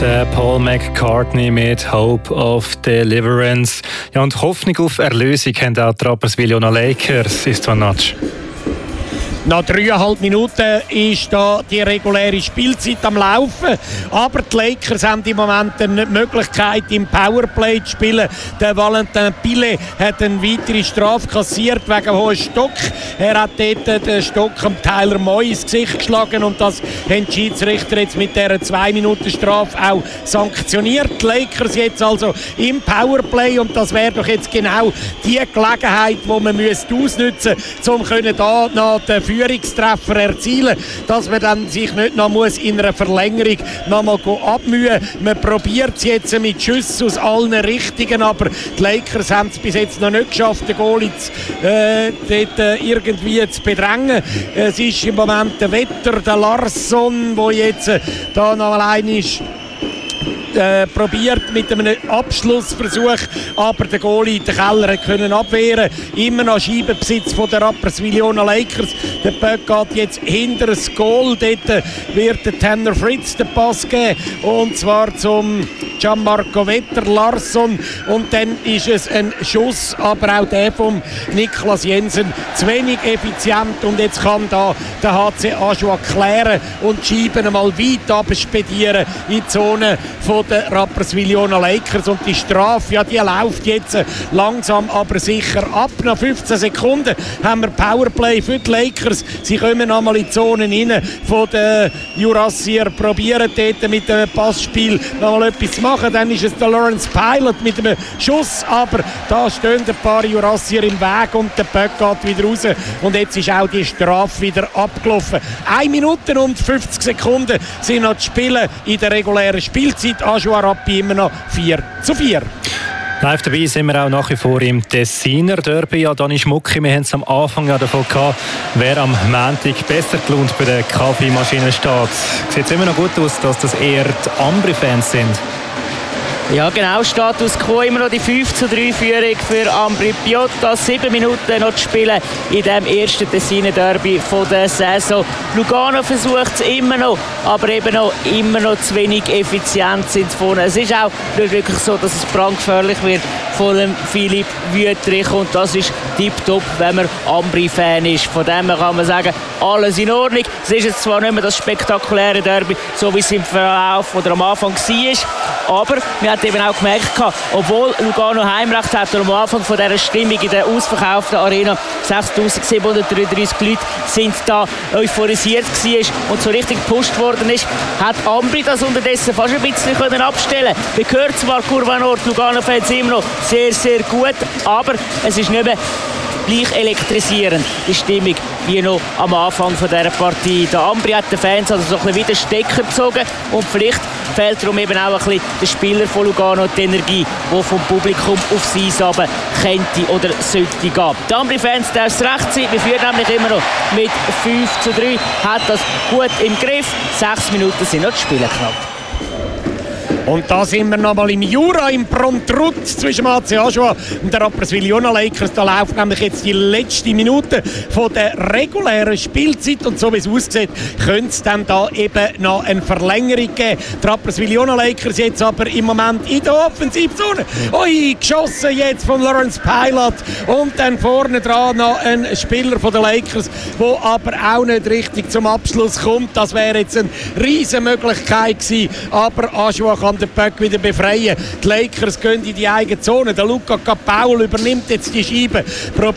Der Paul McCartney mit Hope of Deliverance. Ja, und Hoffnung auf Erlösung haben auch die Rapperswil-Jona Lakers, Istvan Natsch. Nach 3,5 Minuten ist da die reguläre Spielzeit am Laufen. Aber die Lakers haben im Moment eine Möglichkeit, im Powerplay zu spielen. Der Valentin Pillet hat eine weitere Strafe kassiert wegen hohen Stock. Er hat dort den Stock am Tyler Moy ins Gesicht geschlagen und das haben die Schiedsrichter jetzt mit dieser 2-Minuten-Strafe auch sanktioniert. Die Lakers jetzt also im Powerplay und das wäre doch jetzt genau die Gelegenheit, die man ausnutzen müsste, um da noch den Führungstreffer erzielen, dass man dann sich nicht noch muss in einer Verlängerung noch mal abmühen. Man probiert es jetzt mit Schüssen aus allen Richtungen, aber die Lakers haben es bis jetzt noch nicht geschafft, den Goalie dort irgendwie zu bedrängen. Es ist im Moment der Wetter, der Larsson, der jetzt da noch allein ist. Probiert mit einem Abschlussversuch, aber der Goalie, der Keller, können abwehren. Immer noch Scheibenbesitz von der Rapperswil-Jona Lakers. Der Puck geht jetzt hinter das Goal. Dort wird der Tanner Fritz den Pass geben. Und zwar zum Gianmarco Vetter, Larsson. Und dann ist es ein Schuss, aber auch der von Niklas Jensen zu wenig effizient. Und jetzt kann da der HC Aschua klären und die Scheiben einmal weit abspedieren in die Zone von der Rapperswil-Jona Lakers. Und die Strafe, ja, die läuft jetzt langsam aber sicher ab. Nach 15 Sekunden haben wir Powerplay für die Lakers. Sie kommen einmal in die Zone rein von den Jurassier, probieren dort mit dem Passspiel noch mal etwas zu machen. Dann ist es der Lawrence Pilot mit einem Schuss, aber da stehen ein paar Jurassier im Weg und der Puck geht wieder raus. Und jetzt ist auch die Strafe wieder abgelaufen. 1 Minute und 50 Sekunden sind noch zu spielen in der regulären Spielzeit. Aschua Rappi immer noch 4:4. Live dabei sind wir auch nach wie vor im Tessiner Derby. Ja, Dani Schmucki, wir haben es am Anfang ja davon gehabt, wer am Montag besser gelohnt bei der Kaffeemaschine steht. Sieht es immer noch gut aus, dass das eher die Ambri-Fans sind? Ja genau, Status Quo immer noch die 5:3 Führung für Ambri Piotta. 7 Minuten noch zu spielen in dem ersten Tessiner Derby von der Saison. Lugano versucht es immer noch, aber eben noch immer noch zu wenig effizient sind vorne. Es ist auch nicht wirklich so, dass es brandgefährlich wird von dem Philipp Wüttrich und das ist tipptopp, wenn man Ambri-Fan ist. Von dem kann man sagen, alles in Ordnung. Es ist jetzt zwar nicht mehr das spektakuläre Derby, so wie es im Verlauf oder am Anfang war, aber wir haben eben auch gemerkt, obwohl Lugano Heimrecht hat und am Anfang von dieser Stimmung in der ausverkauften Arena 6'733 Leute sind da euphorisiert gewesen und so richtig gepusht worden ist, hat Ambri das unterdessen fast ein bisschen abstellen können. Wir hören zwar Kurva Nord, Lugano-Fans immer noch sehr, sehr gut, aber es ist nicht mehr gleich elektrisierend, die Stimmung, wie noch am Anfang von dieser Partie. Der Ambri hat den Fans also so ein bisschen wieder Stecker gezogen und vielleicht fehlt darum eben auch ein bisschen der Spieler von Lugano die Energie, die vom Publikum auf sie runter könnte oder sollte gehen. Die Ambri-Fans darf es recht sein, wir führen nämlich immer noch mit 5:3, hat das gut im Griff. 6 Minuten sind noch zu spielen knapp. Und da sind wir noch mal im Jura, im Prontrut zwischen HC Aschua und der Rapperswil-Jona Lakers. Da läuft nämlich jetzt die letzte Minute von der regulären Spielzeit. Und so wie es aussieht, könnte es dann da eben noch eine Verlängerung geben. Die Rapperswil-Jona Lakers jetzt aber im Moment in der Offensivzone. Ui, geschossen jetzt von Lawrence Pilot. Und dann vorne dran noch ein Spieler von den Lakers, der aber auch nicht richtig zum Abschluss kommt. Das wäre jetzt eine riesen Möglichkeit gewesen. Aber Aschua kann den Puck wieder befreien. Die Lakers gehen in die eigene Zone. Der Luca Capaul übernimmt jetzt die Scheibe.